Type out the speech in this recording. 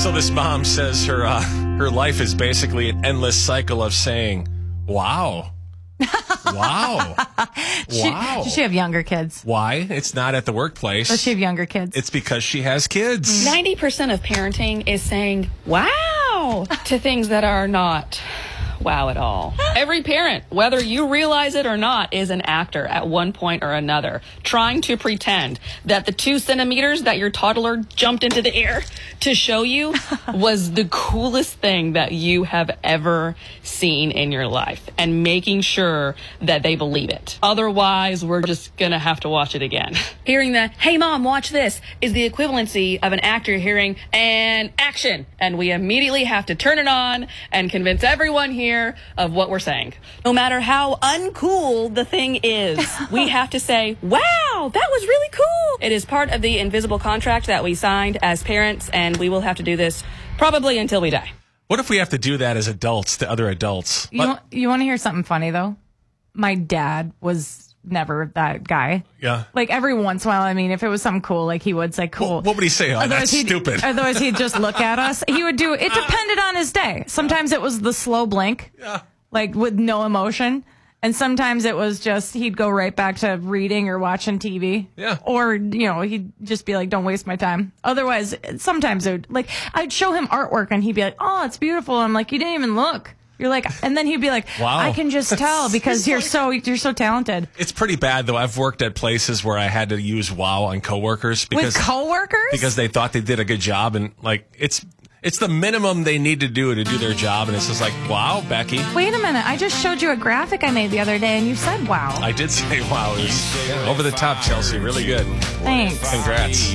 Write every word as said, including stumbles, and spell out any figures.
So this mom says her uh, her life is basically an endless cycle of saying, wow. Wow. She, Wow. Does she have younger kids? Why? It's not at the workplace. Does she have younger kids? It's because she has kids. ninety percent of parenting is saying wow to things that are not wow at all. Every parent, whether you realize it or not, is an actor at one point or another, trying to pretend that the two centimeters that your toddler jumped into the air to show you was the coolest thing that you have ever seen in your life, and making sure that they believe it. Otherwise, we're just gonna have to watch it again. Hearing the, hey mom, watch this, is the equivalency of an actor hearing, and action, and we immediately have to turn it on and convince everyone here of what we're saying. No matter how uncool the thing is, we have to say, wow, that was really cool. It is part of the invisible contract that we signed as parents, and we will have to do this probably until we die. What if we have to do that as adults to other adults? You, want, you want to hear something funny, though? My dad was never that guy. Yeah. Like, every once in a while, I mean, if it was something cool, like, he would say, cool. What, what would he say? Oh, that's he'd- stupid. Otherwise, he'd just look at us. He would do, it depended on his day. Sometimes it was the slow blink, Yeah. like, with no emotion. And sometimes it was just, he'd go right back to reading or watching T V. Yeah. Or, you know, he'd just be like, don't waste my time. Otherwise, sometimes it would, like, I'd show him artwork and he'd be like, oh, it's beautiful. I'm like, you didn't even look. You're like, and then he'd be like, Wow. I can just tell because you're so, you're so talented. It's pretty bad, though. I've worked at places where I had to use wow on coworkers because With coworkers? because they thought they did a good job, and like it's it's the minimum they need to do to do their job, and it's just like, wow, Becky. Wait a minute. I just showed you a graphic I made the other day and you said wow. I did say wow. It was over the top, Chelsea. Really good. Thanks. Congrats.